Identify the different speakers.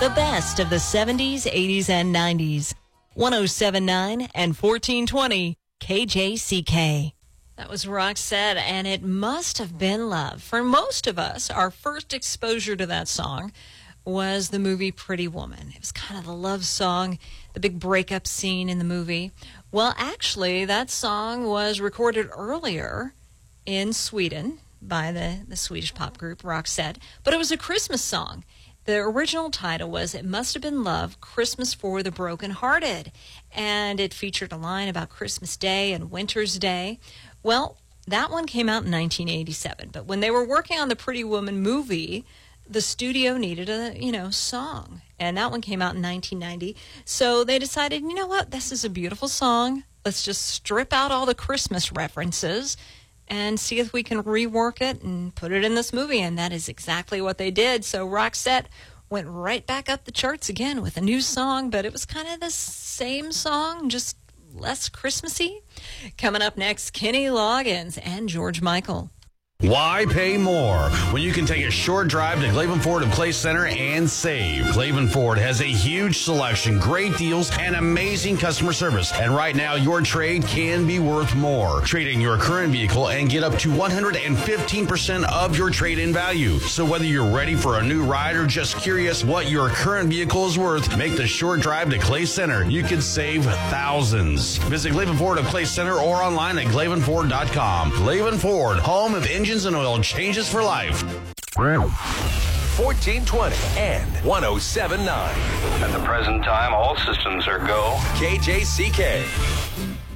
Speaker 1: The best of the 70s, 80s, and 90s. 107.9 and 1420 KJCK. That was Roxette, and It Must Have Been Love. For most of us, our first exposure to that song was the movie Pretty Woman. It was kind of the love song, the big breakup scene in the movie. Well, actually, that song was recorded earlier in Sweden by the Swedish pop group Roxette, but it was a Christmas song. The original title was It Must Have Been Love, Christmas for the Broken-Hearted, and it featured a line about Christmas Day and Winter's Day. Well, that one came out in 1987, but when they were working on the Pretty Woman movie, the studio needed a, song, and that one came out in 1990, so they decided, you know what, this is a beautiful song. Let's just strip out all the Christmas references and see if we can rework it and put it in this movie. And that is exactly what they did. So Roxette went right back up the charts again with a new song, but it was kind of the same song, just less Christmassy. Coming up next, Kenny Loggins and George Michael.
Speaker 2: Why pay more when you can take a short drive to Cleveland Ford and Clay Center and save? Cleveland Ford has a huge selection, great deals, and amazing customer service. And right now, your trade can be worth more. Trade in your current vehicle and get up to 115% of your trade-in value. So whether you're ready for a new ride or just curious what your current vehicle is worth, make the short drive to Clay Center. You could save thousands. Visit Cleveland Ford of Clay Center or online at clevelandford.com. Cleveland Ford, home of engines and oil changes for life.
Speaker 3: 1420 and 107.9.
Speaker 4: At the present time, all systems are go.
Speaker 3: KJCK.